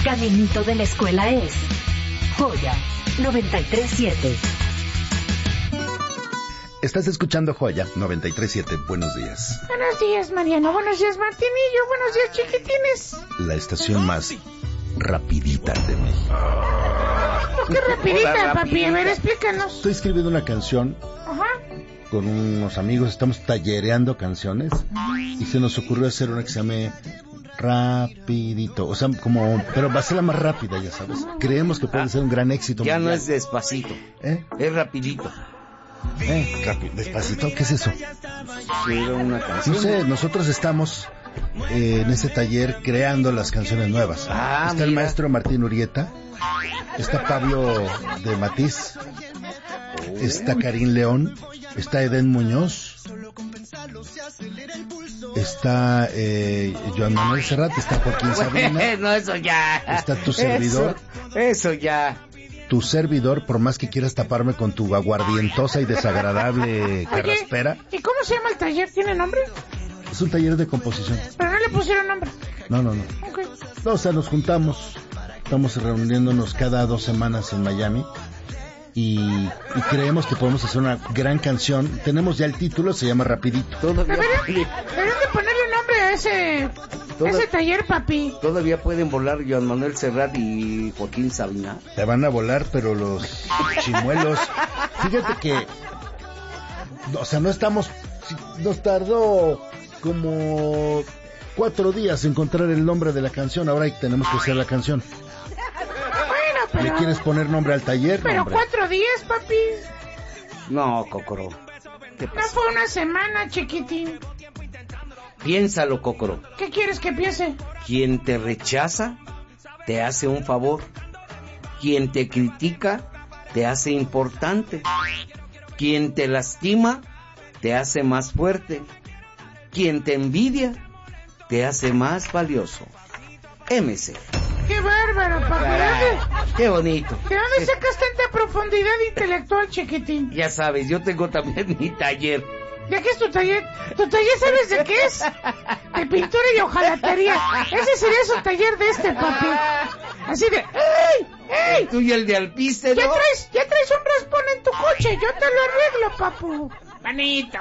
Caminito de la escuela es Joya 93.7. Estás escuchando Joya 93.7. Buenos días. Buenos días, Mariano. Buenos días, Martinillo. Buenos días, chiquitines. La estación más rapidita de México. ¿Por qué rapidita, papi? A ver, explícanos. Estoy escribiendo una canción con unos amigos. Estamos tallereando canciones y se nos ocurrió hacer una que se llame Rapidito. O sea, como... Pero va a ser la más rápida, ya sabes. Creemos que puede ser un gran éxito ya mundial. No es despacito. Es rapidito. Despacito, ¿qué es eso? Era una canción. No sé, nosotros estamos en este taller creando las canciones nuevas. Está el maestro Martín Urieta, está Pablo de Matiz, está Karim León, está Eden Muñoz, está Joan Manuel Serrat, está Joaquín Sabina. No, eso ya. Está tu servidor. Eso ya. Tu servidor, por más que quieras taparme con tu aguardientosa y desagradable carraspera. ¿Y cómo se llama el taller? ¿Tiene nombre? Es un taller de composición. Pero no le pusieron nombre. No. Okay. No, o sea, nos juntamos, estamos reuniéndonos cada 2 semanas en Miami y creemos que podemos hacer una gran canción. Tenemos ya el título, se llama Rapidito. Deberían de ponerle nombre a ese taller, papi. Todavía pueden volar Joan Manuel Serrat y Joaquín Sabina. Te van a volar, pero los chimuelos. Fíjate que, o sea, nos tardó como 4 días encontrar el nombre de la canción. Ahora tenemos que hacer la canción. Bueno, pero... ¿Le quieres poner nombre al taller? Pero Nombre. 4 días, papi. No, Cocoro. No fue una semana, chiquitín. Piénsalo, Cocoro. ¿Qué quieres que piense? Quien te rechaza, te hace un favor. Quien te critica, te hace importante. Quien te lastima, te hace más fuerte. Quien te envidia, te hace más valioso. MC. ¡Qué bárbaro, papi! ¡Qué bonito! ¿De dónde sacas tanta profundidad intelectual, chiquitín? Ya sabes, yo tengo también mi taller. ¿De qué es tu taller? ¿Tu taller sabes de qué es? De pintura y hojalatería. Ese sería su taller de papi. Así de... ¡Ey! ¡Ey! Tú y el de alpiste, ¿no? Ya traes un raspón en tu coche. Yo te lo arreglo, papu. Manito.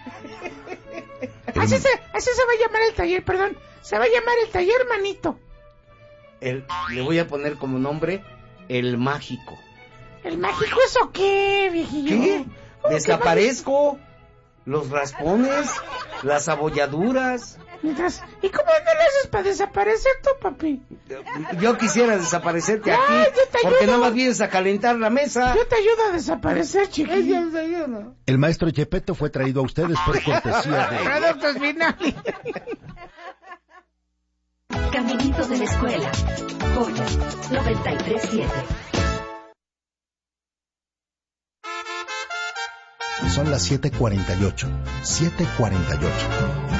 Así se va a llamar el taller, perdón. Se va a llamar el taller, manito. Le voy a poner como nombre El Mágico. ¿El Mágico eso qué, viejillo? ¿Qué? Desaparezco. Los raspones, las abolladuras. ¿Y cómo no lo haces para desaparecer tú, papi? Yo quisiera desaparecerte aquí. Porque nada más vienes a calentar la mesa. Yo te ayudo a desaparecer, chiquillo. El maestro Gepetto fue traído a ustedes por cortesía de... Productos Vinali. Caminito de la escuela. Joya 93.7. Son las 7:48. 7:48.